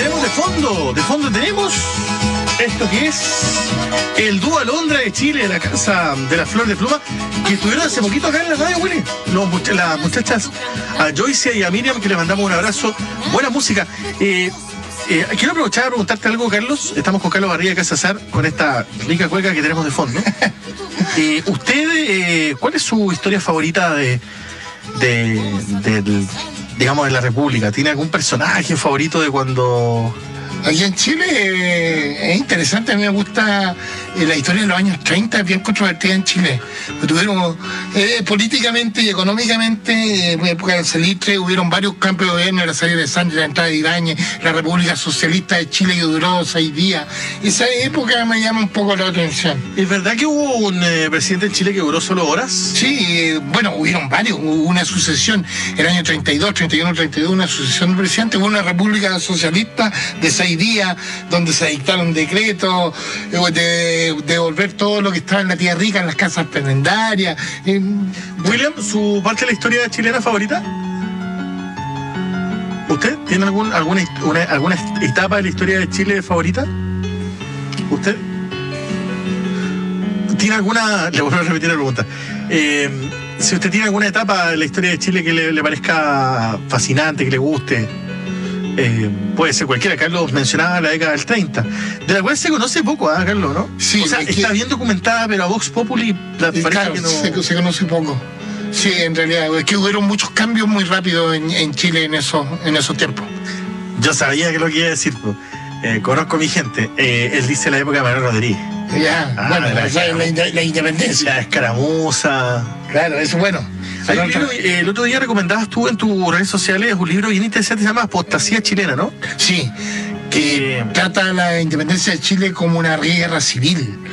tenemos de fondo tenemos esto que es el dúo Alondra de Chile, de la Casa de la Flor de Pluma, que estuvieron hace poquito acá en la radio, Willy. Las muchachas, a Joyce y a Miriam, que le mandamos un abrazo. Buena música. Quiero aprovechar a preguntarte algo, Carlos. Estamos con Carlos Barriga de Casa Sar, con esta rica cueca que tenemos de fondo. ¿Usted, cuál es su historia favorita digamos, de la República? ¿Tiene algún personaje favorito de cuando...? Aquí en Chile es interesante, a mí me gusta la historia de los años 30, es bien controvertida en Chile. Tuvieron políticamente y económicamente, en época del Salitre, hubieron varios cambios de gobierno, la salida de Sánchez, la entrada de Ibáñez, la República Socialista de Chile que duró 6 días. Esa época me llama un poco la atención. ¿Es verdad que hubo un presidente en Chile que duró solo horas? Sí, bueno, hubieron varios, hubo una sucesión, el año 32, 31, 32, una sucesión de presidentes, hubo una República Socialista de 6 días, donde se dictaron decretos de devolver todo lo que estaba en la Tierra Rica, en las casas prenendarias. William, ¿su parte de la historia chilena favorita? ¿Usted tiene alguna etapa de la historia de Chile favorita? ¿Usted? ¿Tiene alguna...? Le vuelvo a repetir la pregunta. Si usted tiene alguna etapa de la historia de Chile que le parezca fascinante, que le guste... puede ser cualquiera. Carlos mencionaba la década del 30, de la cual se conoce poco, Carlos, ¿no? Sí, o sea, está bien documentada, pero a Vox Populi parece claro, que no... se conoce poco. Sí, en realidad, es que hubieron muchos cambios muy rápidos en Chile en esos tiempos. Yo sabía que lo que iba a decir, conozco a mi gente. Él dice la época de Manuel Rodríguez. Ya, bueno, la independencia. La escaramuza. Claro, eso es bueno. El otro día recomendabas tú en tus redes sociales un libro bien interesante, se llama Apostasía Chilena, ¿no? Sí, que trata la independencia de Chile como una guerra civil.